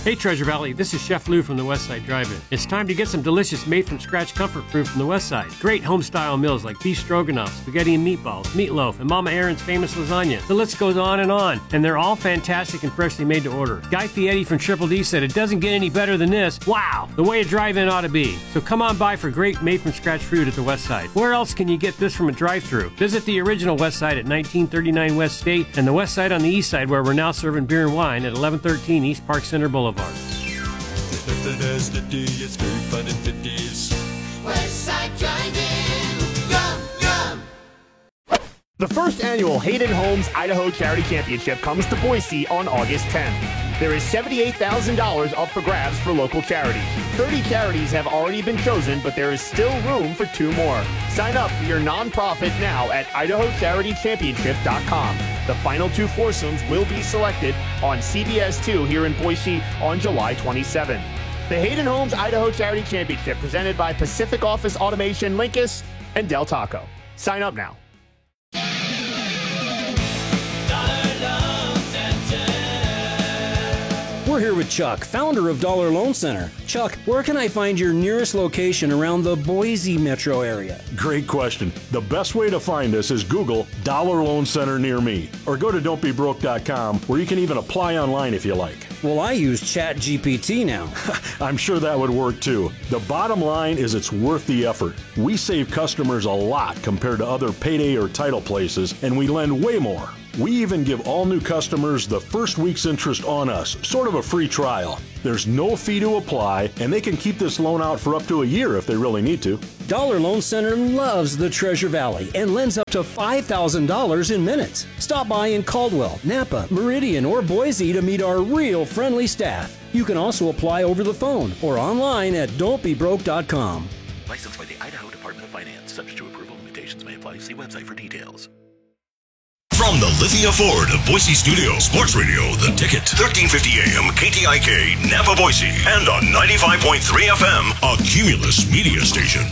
Hey Treasure Valley, this is Chef Lou from the Westside Drive-In. It's time to get some delicious made-from-scratch comfort food from the Westside. Great home-style meals like beef stroganoff, spaghetti and meatballs, meatloaf, and Mama Erin's famous lasagna. The list goes on, and they're all fantastic and freshly made to order. Guy Fieri from Triple D said it doesn't get any better than this. Wow, the way a drive-in ought to be. So come on by for great made-from-scratch food at the Westside. Where else can you get this from a drive-thru? Visit the original Westside at 1939 West State and the Westside on the East Side, where we're now serving beer and wine at 1113 East Park Center Boulevard. Westside Drive-In. Yum, yum. The first annual Hayden Homes Idaho Charity Championship comes to Boise on August 10th. There is $78,000 up for grabs for local charities. 30 charities have already been chosen, but there is still room for 2 more. Sign up for your nonprofit now at IdahoCharityChampionship.com. The final 2 foursomes will be selected on CBS 2 here in Boise on July 27th. The Hayden Homes Idaho Charity Championship presented by Pacific Office Automation, Linkus, and Del Taco. Sign up now. We're here with Chuck, founder of Dollar Loan Center. Chuck, where can I find your nearest location around the Boise metro area? Great question. The best way to find us is Google Dollar Loan Center near me, or go to don'tbebroke.com, where you can even apply online if you like. Well, I use ChatGPT now. I'm sure that would work too. The bottom line is it's worth the effort. We save customers a lot compared to other payday or title places, and we lend way more. We even give all new customers the first week's interest on us, sort of a free trial. There's no fee to apply, and they can keep this loan out for up to a year if they really need to. Dollar Loan Center loves the Treasure Valley and lends up to $5,000 in minutes. Stop by in Caldwell, Napa, Meridian, or Boise to meet our real friendly staff. You can also apply over the phone or online at don'tbebroke.com. Licensed by the Idaho Department of Finance. Subject to approval. Limitations may apply. See website for details. From the Lithia Ford of Boise Studio, Sports Radio, The Ticket, 1350 AM, KTIK, Napa, Boise, and on 95.3 FM, a Cumulus media station.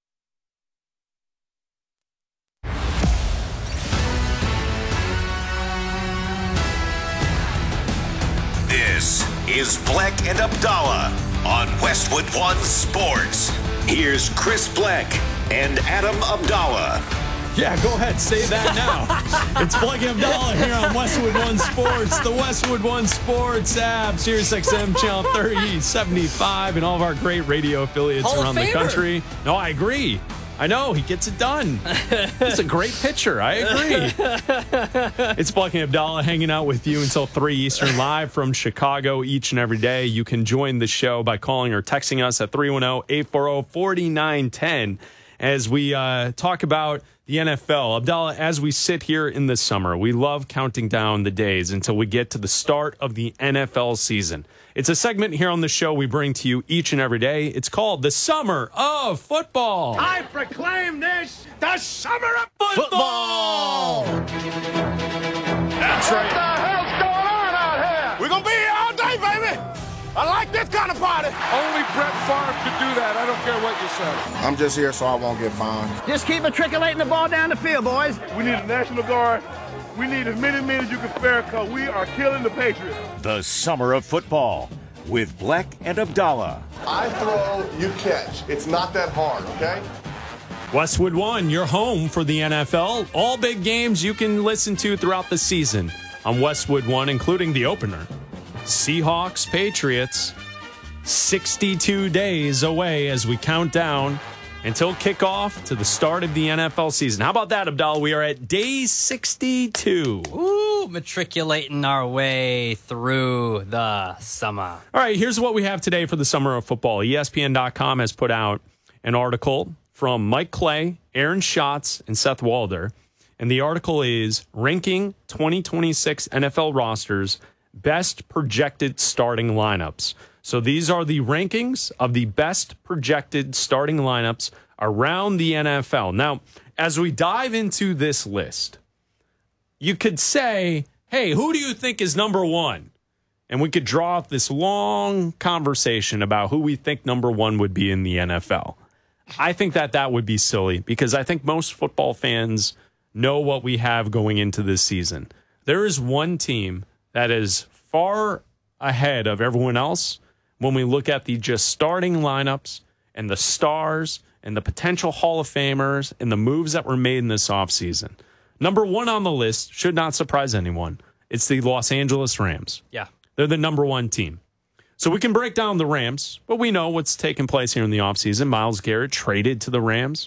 This is Black and Abdallah on Westwood One Sports. Here's Chris Black and Adam Abdallah. Yeah, go ahead. Say that now. It's Black and Abdallah here on Westwood One Sports, the Westwood One Sports app, SiriusXM Channel 30, 75, and all of our great radio affiliates around the country. No, I agree. I know. He gets it done. It's a great pitcher. I agree. It's Black and Abdallah hanging out with you until 3 Eastern, live from Chicago each and every day. You can join the show by calling or texting us at 310-840-4910 as we talk about the NFL. Abdallah, as we sit here in the summer, we love counting down the days until we get to the start of the NFL season. It's a segment here on the show we bring to you each and every day. It's called the Summer of Football. I proclaim this the Summer of Football! That's right. What the hell's going on out here? We're going to be here all day, baby. I like this kind of party. Only Brett Favre could do that. I don't care what you say. I'm just here so I won't get fined. Just keep matriculating the ball down the field, boys. We need a National Guard. We need as many men as you can spare because we are killing the Patriots. The Summer of Football with Black and Abdallah. I throw, you catch. It's not that hard, okay? Westwood One, your home for the NFL. All big games you can listen to throughout the season on Westwood One, including the opener. Seahawks, Patriots, 62 days away as we count down until kickoff to the start of the NFL season. How about that, Abdallah? We are at day 62. Ooh, matriculating our way through the summer. All right, here's what we have today for the Summer of Football. ESPN.com has put out an article from Mike Clay, Aaron Schatz, and Seth Walder. And the article is Ranking 2026 NFL Rosters Best Projected Starting Lineups. So these are the rankings of the best projected starting lineups around the NFL. Now, as we dive into this list, you could say, hey, who do you think is number one? And we could draw up this long conversation about who we think number one would be in the NFL. I think that would be silly because I think most football fans know what we have going into this season. There is one team that is far ahead of everyone else when we look at the just starting lineups and the stars and the potential Hall of Famers and the moves that were made in this offseason. Number one on the list should not surprise anyone. It's the Los Angeles Rams. Yeah. They're the number one team. So we can break down the Rams, but we know what's taking place here in the offseason. Myles Garrett traded to the Rams.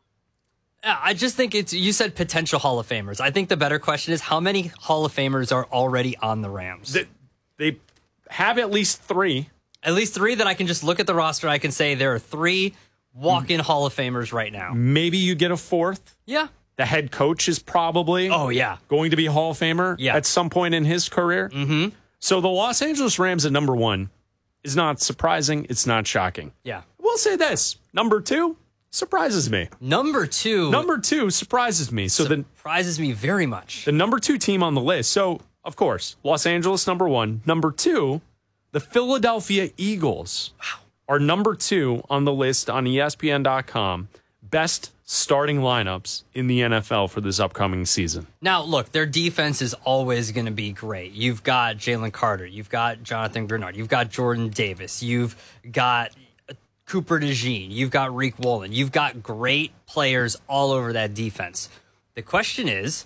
I just think you said potential Hall of Famers. I think the better question is how many Hall of Famers are already on the Rams? They have at least three. At least three that I can just look at the roster. I can say there are three walk-in Hall of Famers right now. Maybe you get a fourth. Yeah. The head coach is probably going to be Hall of Famer at some point in his career. Mm-hmm. So the Los Angeles Rams at number one is not surprising. It's not shocking. Yeah. We'll say this. Number two surprises me. Number two surprises me. So surprises me very much. The number two team on the list. So, of course, Los Angeles, number one. Number two, the Philadelphia Eagles are number two on the list on ESPN.com. Best starting lineups in the NFL for this upcoming season. Now, look, their defense is always going to be great. You've got Jalen Carter. You've got Jonathan Grenard. You've got Jordan Davis. You've got Cooper DeJean. You've got Reek Woolen. You've got great players all over that defense. The question is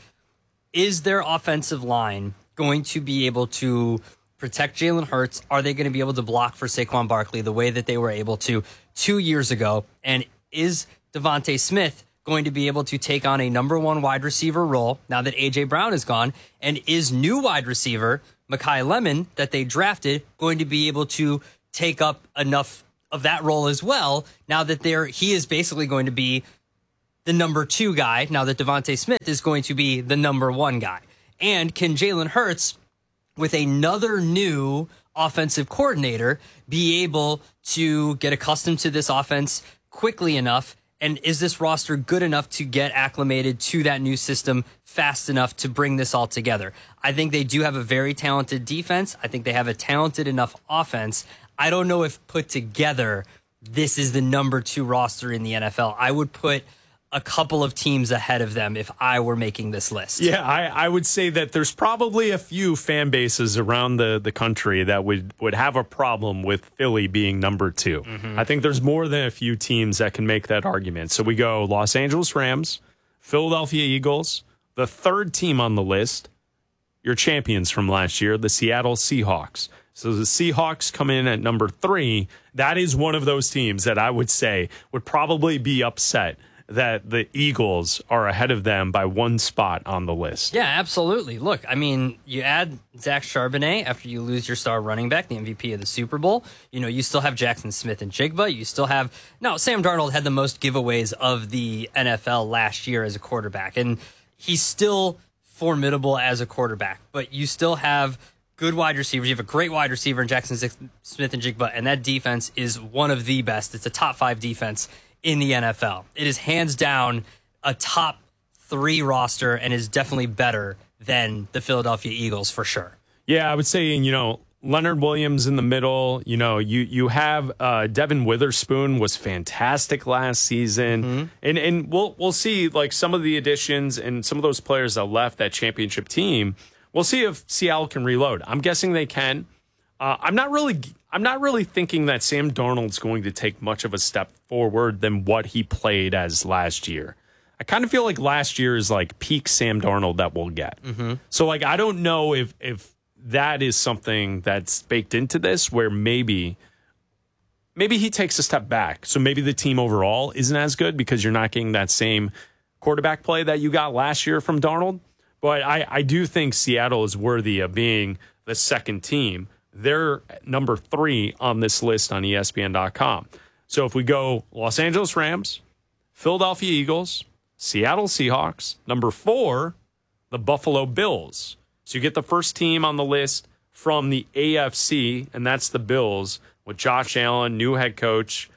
their offensive line going to be able to protect Jalen Hurts? Are they going to be able to block for Saquon Barkley the way that they were able to 2 years ago? And is Devontae Smith going to be able to take on a number one wide receiver role now that A.J. Brown is gone? And is new wide receiver Mekhi Lemon that they drafted going to be able to take up enough of that role as well now that he is basically going to be the number two guy now that Devontae Smith is going to be the number one guy? And can Jalen Hurts, with another new offensive coordinator, be able to get accustomed to this offense quickly enough? And is this roster good enough to get acclimated to that new system fast enough to bring this all together? I think they do have a very talented defense. I think they have a talented enough offense. I don't know if put together, this is the number two roster in the NFL. I would put a couple of teams ahead of them if I were making this list. Yeah, I would say that there's probably a few fan bases around the country that would have a problem with Philly being number two. Mm-hmm. I think there's more than a few teams that can make that argument. So we go Los Angeles Rams, Philadelphia Eagles, the third team on the list, your champions from last year, the Seattle Seahawks. So the Seahawks come in at number three. That is one of those teams that I would say would probably be upset that the Eagles are ahead of them by one spot on the list. Yeah, absolutely. Look, I mean, you add Zach Charbonnet after you lose your star running back, the MVP of the Super Bowl. You know, you still have Jackson Smith and Jigba. You still have... Now, Sam Darnold had the most giveaways of the NFL last year as a quarterback, and he's still formidable as a quarterback, but you still have good wide receivers. You have a great wide receiver in Jackson Smith and Jigba, and that defense is one of the best. It's a top 5 defense in the NFL. It is hands down a top 3 roster and is definitely better than the Philadelphia Eagles for sure. Yeah, I would say, you know, Leonard Williams in the middle. You know, you have Devin Witherspoon was fantastic last season. Mm-hmm. And we'll see like some of the additions and some of those players that left that championship team. We'll see if Seattle can reload. I'm guessing they can. I'm not really thinking that Sam Darnold's going to take much of a step forward than what he played as last year. I kind of feel like last year is like peak Sam Darnold that we'll get. Mm-hmm. So like I don't know if that is something that's baked into this where maybe he takes a step back. So maybe the team overall isn't as good because you're not getting that same quarterback play that you got last year from Darnold. But I do think Seattle is worthy of being the second team. They're number 3 on this list on ESPN.com. So if we go Los Angeles Rams, Philadelphia Eagles, Seattle Seahawks, number 4, the Buffalo Bills. So you get the first team on the list from the AFC, and that's the Bills with Josh Allen, new head coach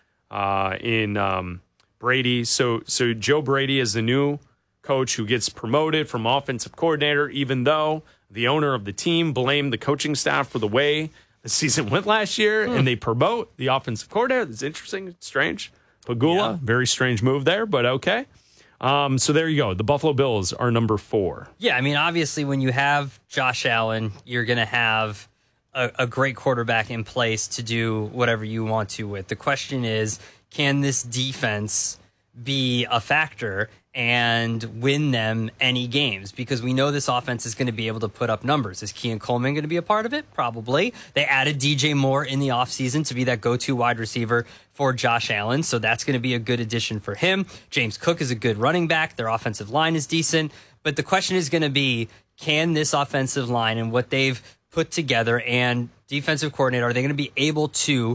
in Brady. So Joe Brady is the new coach who gets promoted from offensive coordinator, even though the owner of the team blamed the coaching staff for the way the season went last year, and they promote the offensive coordinator. That's interesting. It's strange. Pagula, very strange move there, but okay. So there you go. The Buffalo Bills are number 4. Yeah, I mean, obviously, when you have Josh Allen, you're going to have a great quarterback in place to do whatever you want to with. The question is, can this defense be a factor and win them any games? Because we know this offense is going to be able to put up numbers. Is Keon Coleman going to be a part of it? Probably. They added DJ Moore in the offseason to be that go-to wide receiver for Josh Allen, so that's going to be a good addition for him. James Cook is a good running back. Their offensive line is decent. But the question is going to be, can this offensive line and what they've put together and defensive coordinator, are they going to be able to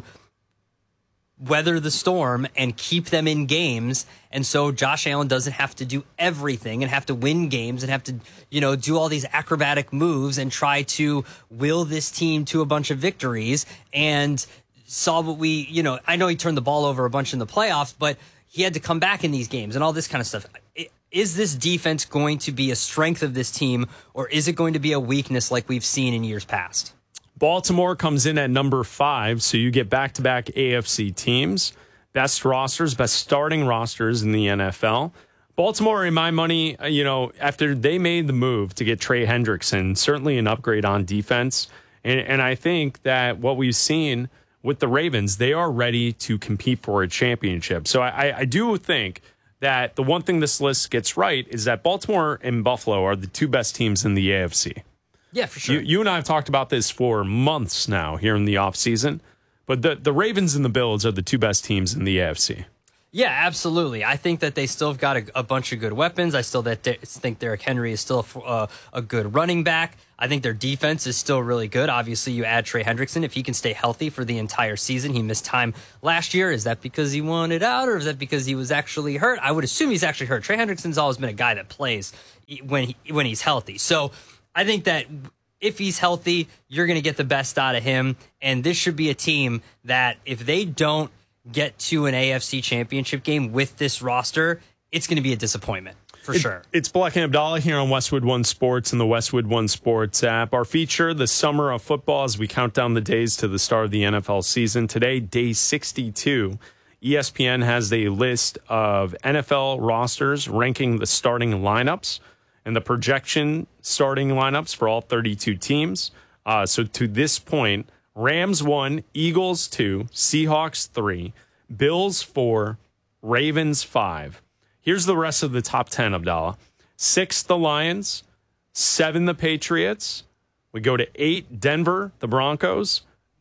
weather the storm and keep them in games? And so Josh Allen doesn't have to do everything and have to win games and have to, do all these acrobatic moves and try to will this team to a bunch of victories. And saw what I know he turned the ball over a bunch in the playoffs, but he had to come back in these games and all this kind of stuff. Is this defense going to be a strength of this team, or is it going to be a weakness like we've seen in years past? Baltimore comes in at number 5, so you get back-to-back AFC teams. Best rosters, best starting rosters in the NFL. Baltimore, in my money, after they made the move to get Trey Hendrickson, certainly an upgrade on defense. And I think that what we've seen with the Ravens, they are ready to compete for a championship. So I do think that the one thing this list gets right is that Baltimore and Buffalo are the 2 best teams in the AFC. Yeah, for sure. You and I have talked about this for months now here in the offseason, but the Ravens and the Bills are the 2 best teams in the AFC. Yeah, absolutely. I think that they still have got a bunch of good weapons. I still think Derrick Henry is still a good running back. I think their defense is still really good. Obviously, you add Trey Hendrickson. If he can stay healthy for the entire season, he missed time last year. Is that because he wanted out, or is that because he was actually hurt? I would assume he's actually hurt. Trey Hendrickson's always been a guy that plays when he's healthy. So I think that if he's healthy, you're going to get the best out of him. And this should be a team that if they don't get to an AFC championship game with this roster, it's going to be a disappointment for sure. It's Black and Abdallah here on Westwood One Sports and the Westwood One Sports app. Our feature, the summer of football, as we count down the days to the start of the NFL season. Today, day 62. ESPN has a list of NFL rosters ranking the starting lineups and the projection starting lineups for all 32 teams. So to this point, Rams 1, Eagles 2, Seahawks 3, Bills 4, Ravens 5. Here's the rest of the top 10, Abdallah. 6, the Lions. 7, the Patriots. We go to 8, Denver, the Broncos.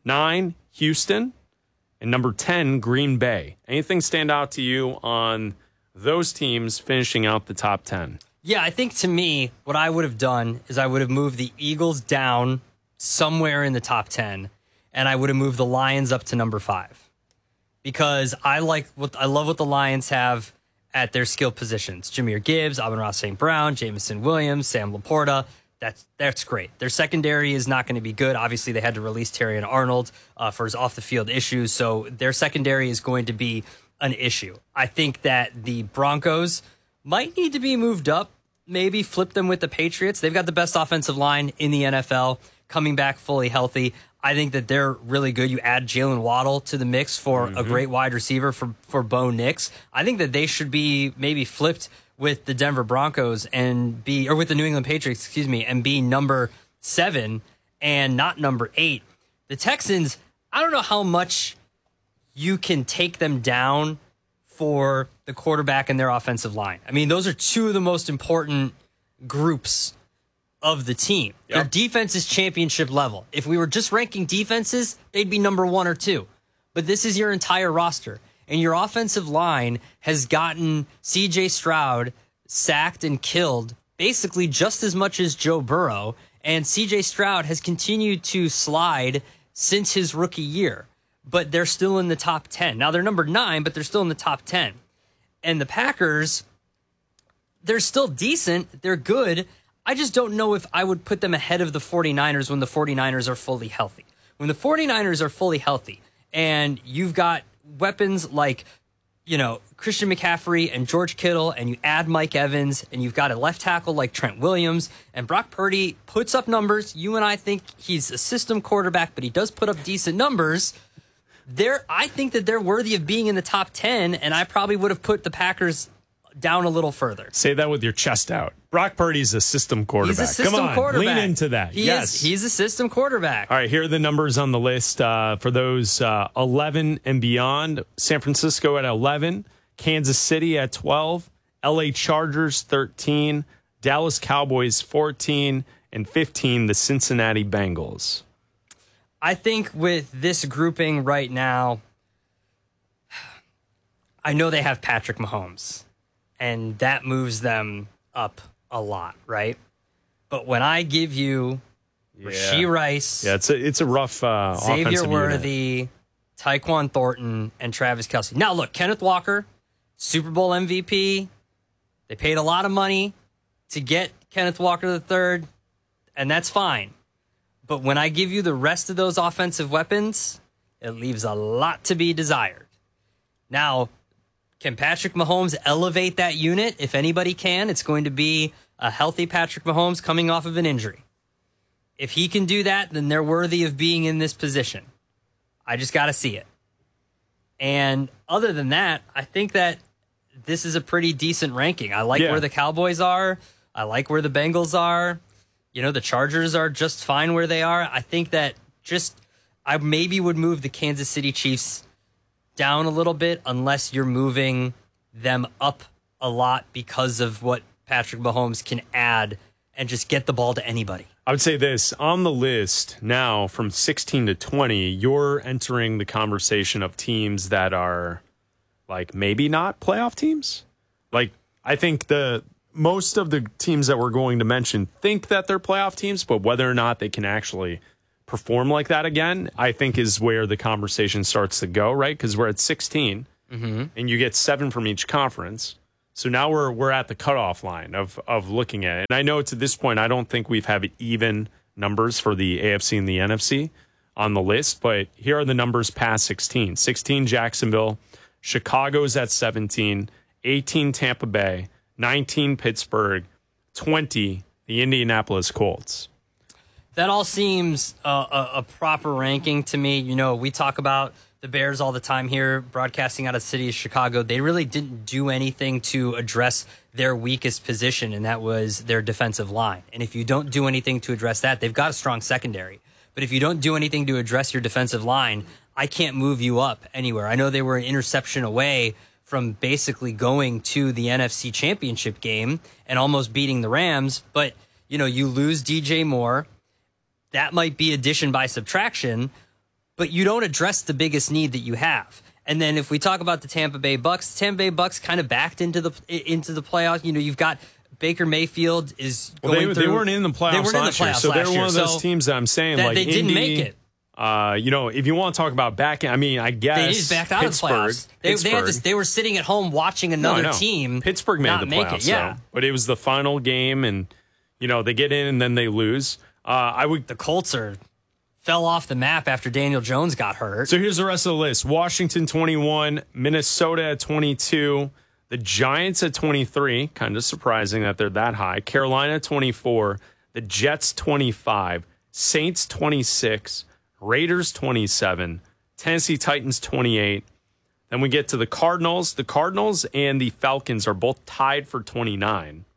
9, Houston. And number 10, Green Bay. Anything stand out to you on those teams finishing out the top 10? Yeah, I think to me, what I would have done is I would have moved the Eagles down somewhere in the top 10. And I would have moved the Lions up to number 5 because I love what the Lions have at their skill positions. Jahmyr Gibbs, Amon-Ra St. Brown, Jameson Williams, Sam Laporta. That's great. Their secondary is not going to be good. Obviously, they had to release Terrion Arnold for his off-the-field issues, so their secondary is going to be an issue. I think that the Broncos might need to be moved up, maybe flip them with the Patriots. They've got the best offensive line in the NFL, coming back fully healthy. I think that they're really good. You add Jalen Waddle to the mix for a great wide receiver for Bo Nix. I think that they should be maybe flipped with the Denver Broncos or with the New England Patriots, and be number 7 and not number 8. The Texans, I don't know how much you can take them down for the quarterback and their offensive line. I mean, those are 2 of the most important groups of the team. Yep. Their defense is championship level. If we were just ranking defenses, they'd be number 1 or 2. But this is your entire roster. And your offensive line has gotten C.J. Stroud sacked and killed basically just as much as Joe Burrow. And C.J. Stroud has continued to slide since his rookie year. But they're still in the top 10. Now, they're number 9, but they're still in the top 10. And the Packers, they're still decent. They're good. I just don't know if I would put them ahead of the 49ers when the 49ers are fully healthy. When the 49ers are fully healthy and you've got weapons like, Christian McCaffrey and George Kittle, and you add Mike Evans, and you've got a left tackle like Trent Williams, and Brock Purdy puts up numbers. You and I think he's a system quarterback, but he does put up decent numbers. I think that they're worthy of being in the top 10, and I probably would have put the Packers down a little further. Say that with your chest out. Brock Purdy's a system quarterback. He's a system Come on, quarterback. lean into that. He's a system quarterback. All right, here are the numbers on the list for those 11 and beyond. San Francisco at 11, Kansas City at 12, LA Chargers 13, Dallas Cowboys 14, and 15, the Cincinnati Bengals. I think with this grouping right now, I know they have Patrick Mahomes, and that moves them up a lot, right? But when I give you Rashee Rice, it's a rough Xavier offensive Worthy, unit. Tyquan Thornton, and Travis Kelce. Now, look, Kenneth Walker, Super Bowl MVP. They paid a lot of money to get Kenneth Walker III, and that's fine. But when I give you the rest of those offensive weapons, it leaves a lot to be desired. Now, can Patrick Mahomes elevate that unit? If anybody can, it's going to be a healthy Patrick Mahomes coming off of an injury. If he can do that, then they're worthy of being in this position. I just got to see it. And other than that, I think that this is a pretty decent ranking. I like where the Cowboys are. I like where the Bengals are. You know, the Chargers are just fine where they are. I think that I maybe would move the Kansas City Chiefs down a little bit unless you're moving them up a lot because of what Patrick Mahomes can add and just get the ball to anybody. I would say this, on the list now from 16 to 20, you're entering the conversation of teams that are like maybe not playoff teams. Like, I think most of the teams that we're going to mention think that they're playoff teams, but whether or not they can actually perform like that again, I think is where the conversation starts to go, right? Because we're at 16 and you get 7 from each conference. So now we're at the cutoff line of looking at it. And I know to this point, I don't think we've had even numbers for the AFC and the NFC on the list, but here are the numbers past 16. 16 Jacksonville, Chicago's at 17, 18 Tampa Bay, 19 Pittsburgh, 20 the Indianapolis Colts. That all seems a proper ranking to me. You know, we talk about the Bears all the time here, broadcasting out of the city of Chicago. They really didn't do anything to address their weakest position, and that was their defensive line. And if you don't do anything to address that, they've got a strong secondary. But if you don't do anything to address your defensive line, I can't move you up anywhere. I know they were an interception away from basically going to the NFC Championship game and almost beating the Rams, but, you know, you lose DJ Moore. That might be addition by subtraction, but you don't address the biggest need that you have. And then if we talk about the Tampa Bay Bucks kind of backed into the playoffs. You know, you've got Baker Mayfield is going through. They weren't in the playoffs last year, so they're one of those teams that I'm saying that like they didn't make it. You know, if you want to talk about backing, I mean, I guess they just backed out Pittsburgh, of the playoffs. They were sitting at home watching another team. Pittsburgh made the make playoffs, it, yeah. though. But it was the final game, and you know they get in and then they lose. The Colts fell off the map after Daniel Jones got hurt. So here's the rest of the list: Washington 21, Minnesota at 22, the Giants at 23. Kind of surprising that they're that high. Carolina 24, the Jets 25, Saints 26. Raiders 27, Tennessee Titans 28. Then we get to the Cardinals. The Cardinals and the Falcons are both tied for 29.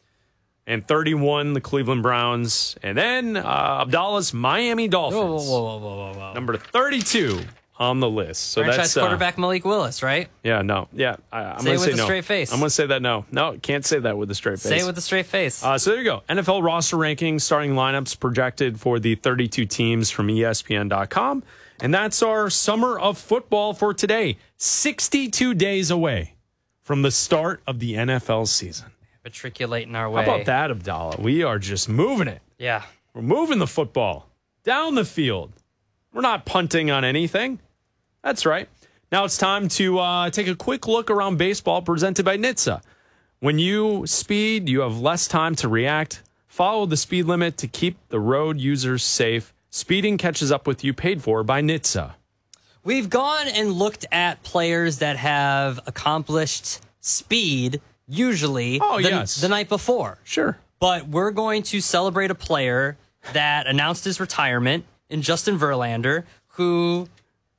And 31, the Cleveland Browns. And then Abdallah's Miami Dolphins. Whoa. Number 32 on the list. So franchise that's quarterback Malik Willis, right? Yeah, no. Yeah, I'm say going it to say with no. a straight face. I'm going to say that no. No, can't say that with a straight face. Say it with a straight face. So there you go. NFL roster rankings, starting lineups projected for the 32 teams from ESPN.com. And that's our summer of football for today. 62 days away from the start of the NFL season. Matriculating our way. How about that, Abdallah? We are just moving it. Yeah. We're moving the football down the field. We're not punting on anything. That's right. Now it's time to take a quick look around baseball presented by NHTSA. When you speed, you have less time to react. Follow the speed limit to keep the road users safe. Speeding catches up with you, paid for by NHTSA. We've gone and looked at players that have accomplished speed, usually the night before. Sure. But we're going to celebrate a player that announced his retirement in Justin Verlander, who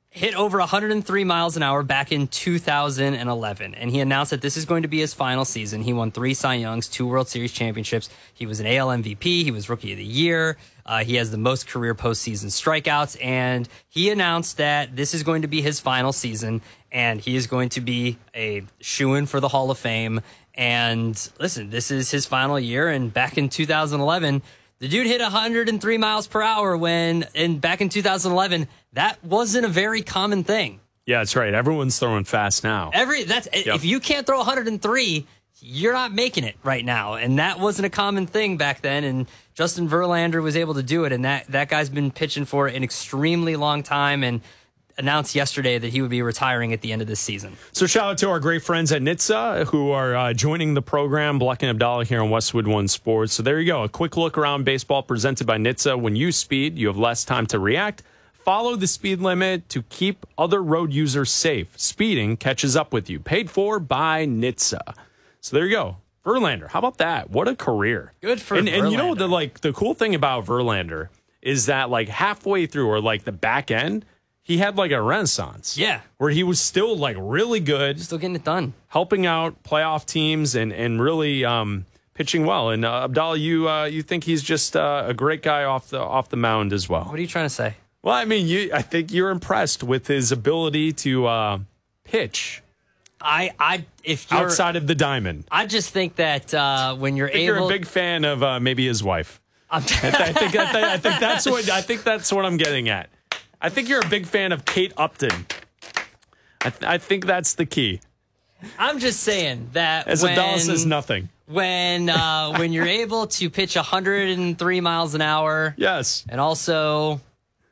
hit over 103 miles an hour back in 2011, and he announced that this is going to be his final season. He won 3 Cy Youngs, 2 World Series championships. He was an AL MVP. He was Rookie of the Year. He has the most career postseason strikeouts, and he announced that this is going to be his final season, and he is going to be a shoo-in for the Hall of Fame. And listen, this is his final year, and back in 2011, the dude hit 103 miles per hour back in 2011, that wasn't a very common thing. Yeah, that's right. Everyone's throwing fast now. If you can't throw 103, you're not making it right now. And that wasn't a common thing back then. And Justin Verlander was able to do it. And that guy's been pitching for an extremely long time and announced yesterday that he would be retiring at the end of this season. So shout out to our great friends at NHTSA who are joining the program, Black and Abdallah here on Westwood One Sports. So there you go. A quick look around baseball presented by NHTSA. When you speed, you have less time to react. Follow the speed limit to keep other road users safe. Speeding catches up with you. Paid for by NHTSA. So there you go. Verlander, how about that? What a career. Good for Verlander. And you know, the cool thing about Verlander is that like halfway through or like the back end, he had like a renaissance. Yeah. Where he was still like really good. Still getting it done. Helping out playoff teams and really pitching well. And Abdallah, you think he's just a great guy off the mound as well. What are you trying to say? Well, I mean, I think you're impressed with his ability to pitch. If you're outside of the diamond, I just think that when you're able, you're a big fan of maybe his wife. I think that's what I'm getting at. I think you're a big fan of Kate Upton. I think that's the key. I'm just saying that as Abdallah says nothing. When you're able to pitch 103 miles an hour, yes, and also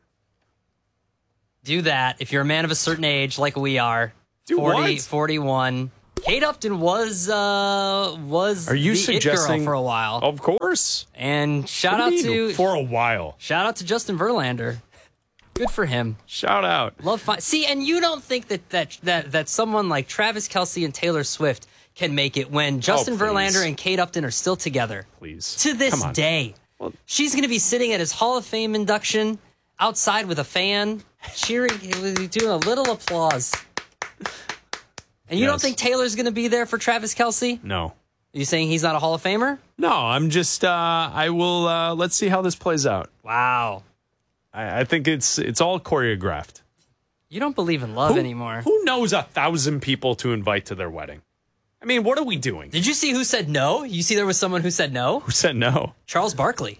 do that if you're a man of a certain age like we are, 41. Kate Upton was Are you the suggesting it girl for a while? Of course. And shout out to for a while. Shout out to Justin Verlander. Good for him. Shout out. See, and you don't think that someone like Travis Kelce and Taylor Swift can make it when Justin Verlander and Kate Upton are still together. Please. To this day. Well, she's going to be sitting at his Hall of Fame induction outside with a fan, cheering, doing a little applause. And you don't think Taylor's going to be there for Travis Kelce? No. Are you saying he's not a Hall of Famer? No, I'm just, I will, let's see how this plays out. Wow. I think it's all choreographed. You don't believe in love anymore. Who knows 1,000 people to invite to their wedding? I mean, what are we doing? Did you see who said no? You see there was someone who said no? Who said no? Charles Barkley.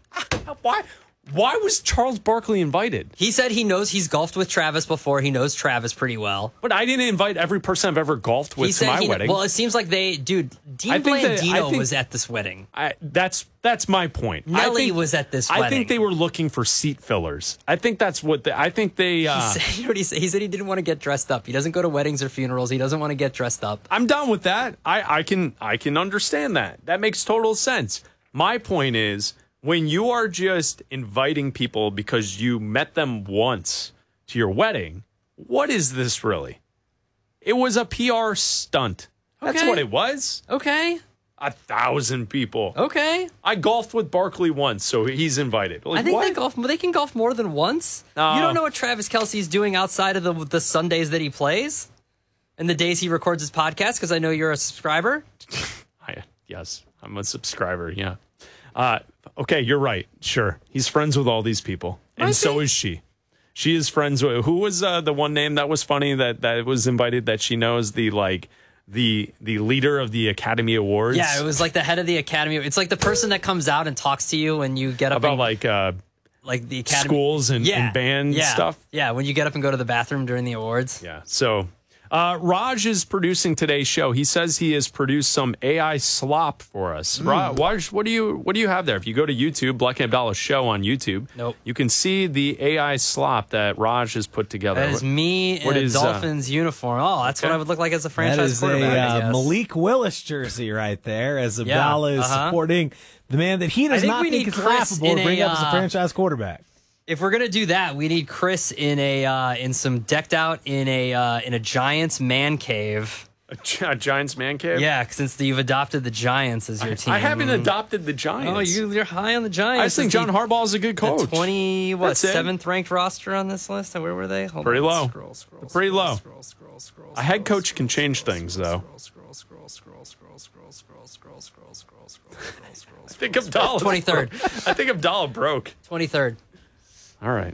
Why was Charles Barkley invited? He said he knows he's golfed with Travis before. He knows Travis pretty well. But I didn't invite every person I've ever golfed with to my wedding. Well, it seems like Dean Blandino was at this wedding. That's my point. Nelly was at this wedding. I think they were looking for seat fillers. I think that's what I think they... You know what he said? He said he didn't want to get dressed up. He doesn't go to weddings or funerals. He doesn't want to get dressed up. I'm done with that. I can understand that. That makes total sense. My point is, when you are just inviting people because you met them once to your wedding, what is this really? It was a PR stunt. That's what it was. Okay. 1,000 people. Okay. I golfed with Barkley once, so he's invited. I think they can golf more than once. You don't know what Travis Kelce's doing outside of the Sundays that he plays and the days he records his podcast, because I know you're a subscriber. Yes, I'm a subscriber, yeah. Okay, you're right. Sure. He's friends with all these people. And so is she. She is friends with... Who was the one name that was funny that was invited that she knows? The leader of the Academy Awards? Yeah, it was like the head of the Academy. It's like the person that comes out and talks to you when you get up... About like the Academy... Schools and band stuff? Yeah, when you get up and go to the bathroom during the awards. Yeah, so... Raj is producing today's show. He says he has produced some AI slop for us. Raj, what do you have there? If you go to YouTube, Black and Abdallah Show on YouTube, you can see the AI slop that Raj has put together. That is me in a Dolphins uniform. Oh, that's what I would look like as a franchise quarterback. That is a Malik Willis jersey right there, as Abdallah is supporting the man that he does not think is laughable to bring up as a franchise quarterback. If we're gonna do that, we need Chris in some decked out in a Giants man cave A Giants man cave? Yeah, since you've adopted the Giants as your team. I haven't adopted the Giants. Oh, you're high on the Giants. I just think John Harbaugh is a good coach. The 7th ranked roster on this list? Where were they? Pretty low. Pretty low. A head coach can change things, though. I think Abdallah 23rd. I think Abdallah broke. 23rd. All right.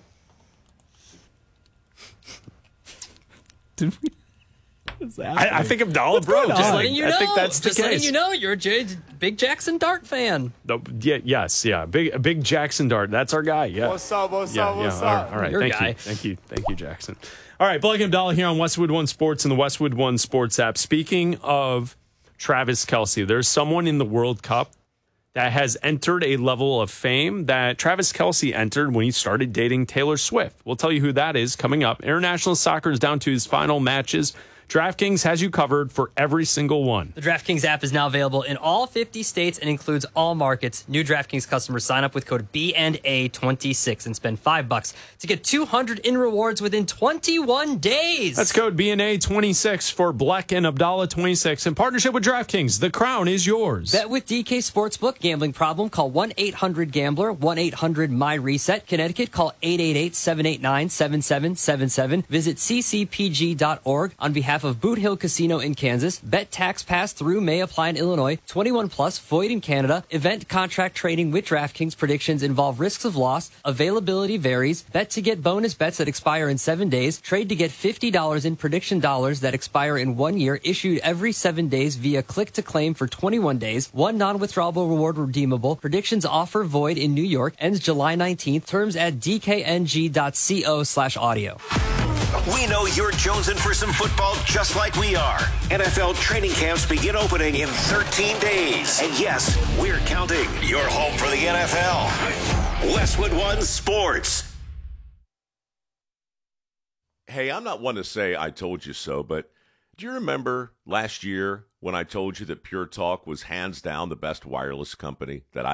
Did we? I think Abdallah broke. Just letting you know. I think that's the just case. letting you know. You're a big Jackson Dart fan. Yes. Big Jackson Dart. That's our guy. Yeah. What's up? What's up? All right. Your Thank guy. you. Thank you, Jackson. All right. Blake and Abdallah here on Westwood One Sports and the Westwood One Sports app. Speaking of Travis Kelce, there's someone in the World Cup that has entered a level of fame that Travis Kelce entered when he started dating Taylor Swift. We'll tell you who that is coming up. International soccer is down to his final matches. DraftKings has you covered for every single one. The DraftKings app is now available in all 50 states and includes all markets. New DraftKings customers sign up with code BNA26 and spend $5 to get $200 in rewards within 21 days. That's code BNA26 for Black and Abdallah 26 in partnership with DraftKings. The crown is yours. Bet with DK Sportsbook. Gambling problem? Call 1-800-GAMBLER. 1-800-MY-RESET. Connecticut. Call 888-789-7777. Visit ccpg.org. On behalf of Boot Hill Casino in Kansas, bet tax pass through may apply in Illinois, 21 plus, void in Canada. Event contract trading with DraftKings. Predictions involve risks of loss. Availability varies. Bet to get bonus bets that expire in 7 days. Trade to get $50 in prediction dollars that expire in 1 year. Issued every 7 days via click to claim for 21 days. One non-withdrawable reward redeemable. Predictions offer void in New York. Ends July 19th. Terms at dkng.co/audio. We know you're jonesing for some football just like we are. NFL training camps begin opening in 13 days. And yes, we're counting. You're home for the NFL. Westwood One Sports. Hey, I'm not one to say I told you so, but do you remember last year when I told you that Pure Talk was hands down the best wireless company that